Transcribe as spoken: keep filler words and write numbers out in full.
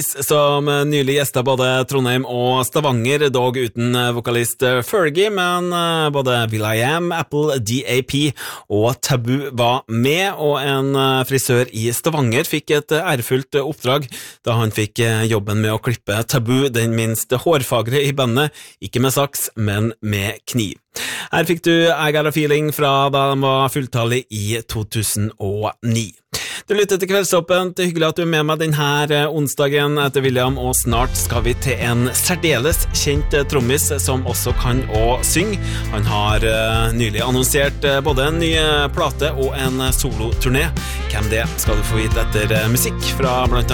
som nylig gjestet både Trondheim og Stavanger, dog uten vokalist Fergie, men både will.i.am, Apple, D A P og Taboo var med, og en frisør i Stavanger fikk et ærefullt oppdrag da han fikk jobben med å klippe Taboo, den minst hårfagre i bandet, ikke med saks, men med kniv. Her fikk du I Got a Feeling fra da de var fulltallig i to tusen og ni. Du lytter til Kveldsåpent, det er hyggelig at du er med meg denne onsdagen etter William, og snart skal vi til en særdeles kjent trommis som også kan å synge. Han har nylig annonsert både en ny plate og en soloturné. Hvem det skal du få vite etter musikk fra blant annet